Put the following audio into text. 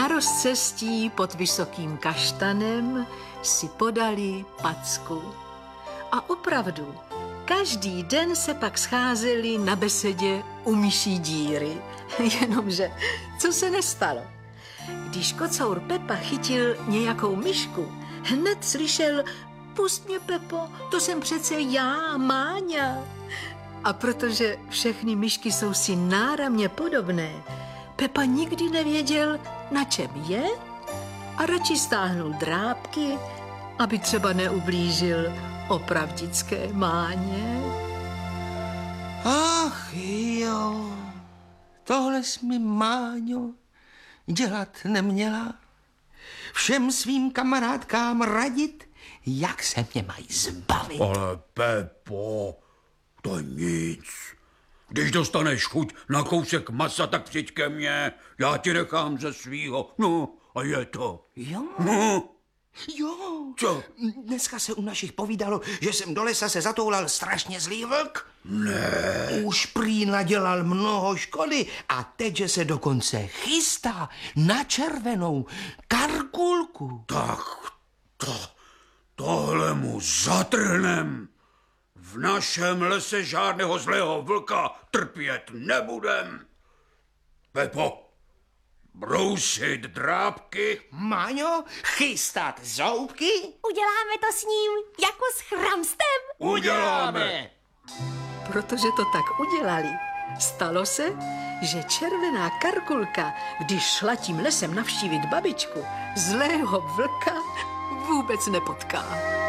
Na rozcestí pod vysokým kaštanem si podali packu. A opravdu, každý den se pak scházeli na besedě u myší díry. Jenomže, co se nestalo? Když kocour Pepa chytil nějakou myšku, hned slyšel: Pust mě, Pepo, to jsem přece já, Máňa. A protože všechny myšky jsou si náramně podobné, Pepa nikdy nevěděl, na čem je, a radši stáhnul drápky, aby třeba neublížil opravdické Máně. Ach jo, tohle jsi mi, Máňo, dělat neměla. Všem svým kamarádkám radit, jak se mě mají zbavit. Ale Pepo, to nic. Když dostaneš chuť na kousek masa, tak přijď ke mně. Já ti nechám ze svýho. No, a je to. Jo? No. Jo. Co? Dneska se u našich povídalo, že jsem do lesa se zatoulal strašně zlý vlk. Ne. Už prý nadělal mnoho škody a teď, že se dokonce chystá na červenou karkulku. Tak tohle mu zatrhnem. V našem lese žádného zlého vlka trpět nebudem. Pepo, brousit drápky. Máňo, chystat zoubky? Uděláme to s ním jako s chramstem. Uděláme. Protože to tak udělali, stalo se, že červená karkulka, když šla tím lesem navštívit babičku, zlého vlka vůbec nepotká.